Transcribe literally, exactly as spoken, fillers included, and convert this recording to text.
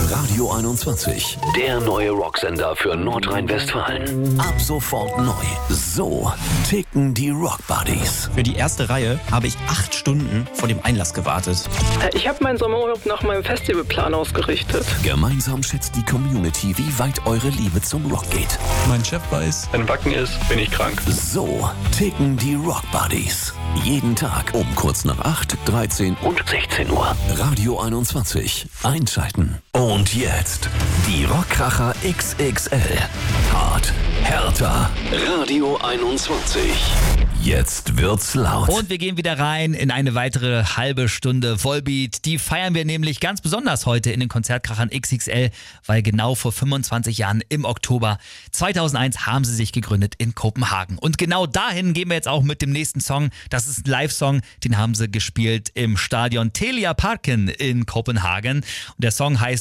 Radio einundzwanzig, der neue Rocksender für Nordrhein-Westfalen. Ab sofort neu. So ticken die Rock Buddies. Für die erste Reihe habe ich acht Stunden vor dem Einlass gewartet. Ich habe meinen Sommerurlaub nach meinem Festivalplan ausgerichtet. Gemeinsam schätzt die Community, wie weit eure Liebe zum Rock geht. Mein Chef weiß, wenn Wacken ist, bin ich krank. So ticken die Rock Buddies. Jeden Tag um kurz nach acht, dreizehn und sechzehn Uhr. Radio einundzwanzig. Einschalten. Und jetzt die Rockkracher X X L. Hart, härter. Radio einundzwanzig. Jetzt wird's laut. Und wir gehen wieder rein in eine weitere halbe Stunde Vollbeat. Die feiern wir nämlich ganz besonders heute in den Konzertkrachern X X L, weil genau vor fünfundzwanzig Jahren im Oktober zweitausendeins haben sie sich gegründet in Kopenhagen. Und genau dahin gehen wir jetzt auch mit dem nächsten Song. Das ist ein Live-Song, den haben sie gespielt im Stadion Telia Parken in Kopenhagen. Und der Song heißt